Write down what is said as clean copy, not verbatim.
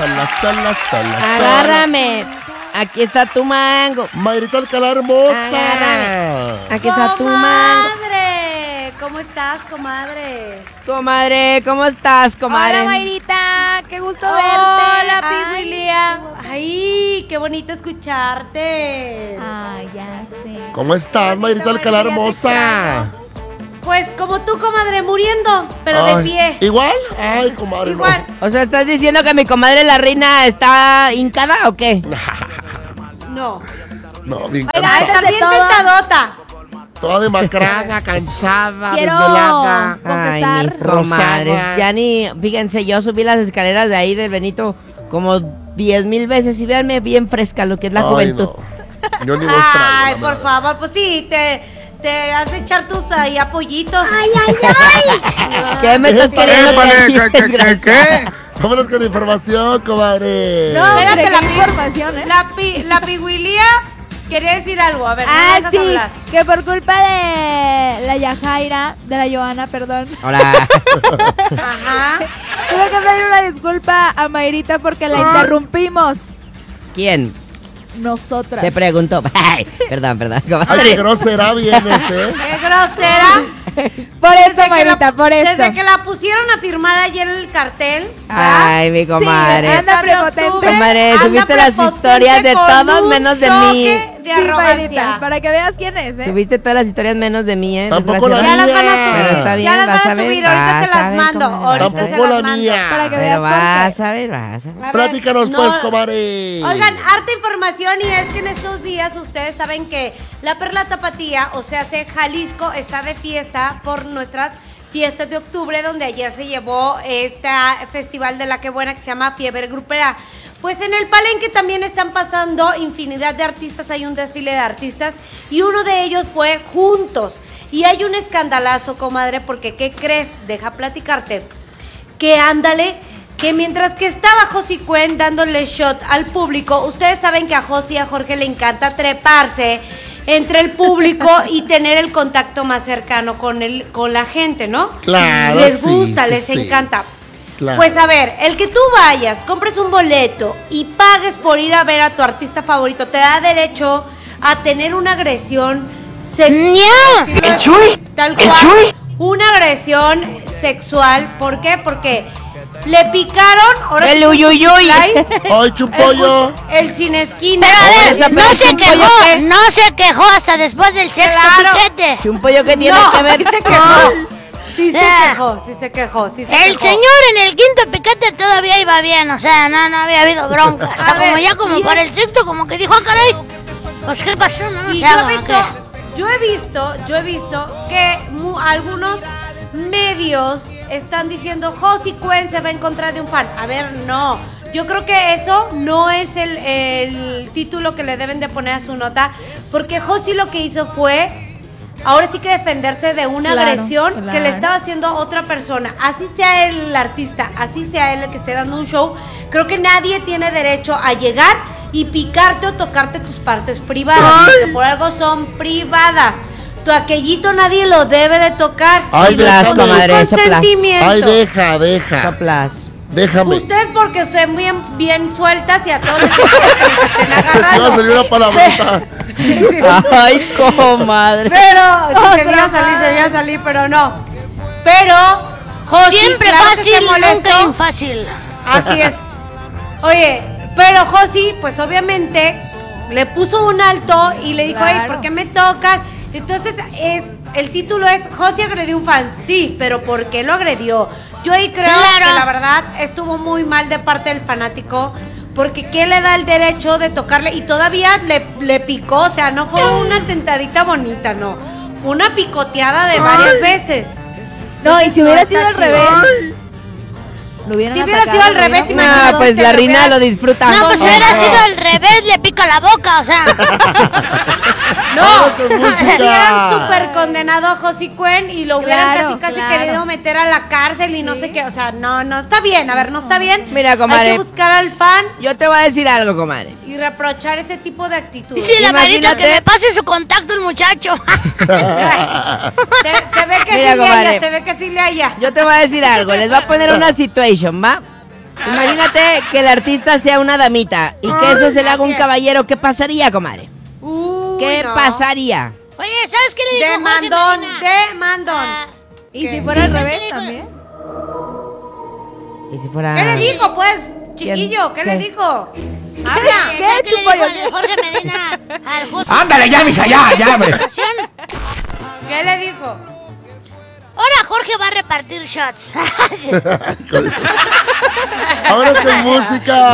sola. Agárrame. Aquí está tu mango. Mayrita Alcalá hermosa. Agárrame. Aquí está tu mango. ¡Comadre! ¿Cómo estás, comadre? Comadre, ¿cómo estás, comadre? Hola, Mayrita, qué gusto verte. Hola, Piguilia. Ay, qué bonito escucharte. Ay, ya sé. ¿Cómo estás, Mayrita Alcalá hermosa? Pues como tú, comadre, muriendo, pero de pie. ¿Igual? Ay, comadre, Igual. O sea, ¿estás diciendo que mi comadre la reina está hincada o qué? No. No, bien Oiga, cansada. antes de También todo, tentadota. Toda demacrada, cansada, quiero desvelada. Ay, confesar. mis comadres. Rosada. Ya ni, fíjense, yo subí las escaleras de ahí del Benito como 10,000 veces y véanme bien fresca lo que es la Ay, juventud. no. Yo ni vos traigo, Ay, la por verdad. favor, pues sí, te has de echar tus ahí apoyitos. ¿Qué me estás queriendo decir, ¿Qué? desgraciada? Vámonos con información, comadre. No, Espérate, hombre, qué información, ¿eh? La Piguilia quería decir algo, a ver, ¿no Ah, dejas sí, hablar? que por culpa de la Yajaira, de la Joana, perdón, Hola. Ajá. tuve que pedir una disculpa a Mayrita porque la interrumpimos. ¿Quién? Nosotras. Te preguntó. Ay, perdón, Ay, qué comadre. grosera vienes, ¿eh? Qué grosera. Por eso, Desde que Mayrita, la- por eso. Desde que la pusieron a firmar ayer en el cartel. Ay, mi comadre. Sí, anda prepotente. Comadre, anda subiste las prepotente historias de con todos un menos de toque mí. De Sí, arrogancia. Mayrita, para que veas quién es, ¿eh? Subiste todas las historias menos de mí, Tampoco la desgraciada. Ya las van a mía. subir. Pero está bien, ya las vas van a a ver, subir, ahorita vas te a las ver, mando. comadre, Ahorita vas a se Tampoco las la mando. mía. Para que Pero veas vas por a ver, vas a ver. A ver, Platícanos, no- pues, comadre. Oigan, harta información y es que en estos días ustedes saben que la Perla Tapatía, o sea, Jalisco, está de fiesta por nuestras fiestas de octubre, donde ayer se llevó este festival de la que buena que se llama Fiebre Grupera. Pues en el Palenque también están pasando infinidad de artistas, hay un desfile de artistas y uno de ellos fue Juntos. Y hay un escandalazo, comadre, porque ¿qué crees? Deja platicarte. Que ándale, que mientras que estaba Josie Cuen dándole shot al público, ustedes saben que a Josie y a Jorge le encanta treparse entre el público y tener el contacto más cercano con la gente, ¿no? Claro, Les sí, gusta, sí, les sí. encanta. Claro. Pues a ver, el que tú vayas, compres un boleto y pagues por ir a ver a tu artista favorito, te da derecho a tener una agresión sexual. Tal cual, una agresión sexual. ¿Por qué? Porque le picaron ahora El sí, uyuyuy. Ay, chumpollo. el sin esquina. Esa persona, ¿qué? No se quejó hasta después del sexto Claro. piquete. Chumpoyo, ¿qué tiene No, que ver? sí se quejó. Sí se sea, quejó, sí se quejó, sí se El quejó. señor en el quinto piquete todavía iba bien, o sea, no había habido bronca. O sea, A ver, como y- para el sexto, como que dijo, ah, caray, pues qué pasó, no Y sé, como que... yo he visto que algunos medios están diciendo Josie Cuen se va en contra de un fan. A ver, no. Yo creo que eso no es el título que le deben de poner a su nota, porque Josie lo que hizo fue ahora sí que defenderse de una Claro, agresión que le claro. estaba haciendo otra persona. Así sea el artista, así sea él el que esté dando un show, creo que nadie tiene derecho a llegar y picarte o tocarte tus partes privadas, porque por algo son privadas. Tu aquellito nadie lo debe de tocar. Ay, Y Blas, con tu comadre, soplas. consentimiento. Ay, deja. Soplas. Déjame. Ustedes porque se ven bien sueltas y a todos les gusta que se estén Se te iba a agarrando. salir una palabrita. Ay, comadre. Pero se iba a salir, pero no. Pero Josie, Siempre claro que fácil, se molestó. nunca infácil. Así es. Oye, pero Josie, pues obviamente le puso un alto y le dijo, Claro. ay, ¿por qué me tocas? Entonces el título es Josie agredió a un fan. Sí, pero ¿por qué lo agredió? Yo ahí creo Claro. que la verdad estuvo muy mal de parte del fanático. Porque ¿quién le da el derecho de tocarle? Y todavía le picó, o sea, no fue una sentadita bonita, no. Fue una picoteada de varias veces. No, y si hubiera No, sido está al revés, chido. lo hubieran Si hubiera atacado, sido al lo revés, hubieran No, imagínate pues que la lo reina hubieras- lo disfruta. No, pues Ajá. hubiera sido al revés, le pica la boca, o sea. No, Vámonos con música. hubieran súper condenado a Josie Cuen y lo hubieran Claro, casi claro. querido meter a la cárcel y no sé qué. O sea, no, está bien, a ver, no está bien. Mira, comadre. Hay que buscar al fan Yo te voy a decir algo, comadre. y reprochar ese tipo de actitudes. Dice la Marita Imagínate. que me pase su contacto el muchacho. Se ve que Mira, sí le comadre. haya, se ve que sí le haya. Yo te voy a decir algo. Les voy a poner una situation, ¿va? Imagínate que el artista sea una damita y que eso se le haga un caballero. ¿Qué pasaría, comadre? ¿Qué pasaría? Oye, ¿sabes qué le dijo Jorge Demandón, Medina? demandón. ¿Y si fuera al ¿Sabes revés qué dijo? también? ¿Y si fuera...? ¿Qué le dijo, pues, chiquillo? ¿Qué le ¿Qué? dijo? Habla. ¿Qué, ¿Sabes qué le dijo Chupoyo? el Jorge Medina al José? Ándale ya, mija, ya, hombre. ¿Qué le dijo? Ahora Jorge va a repartir shots. Ahora con música.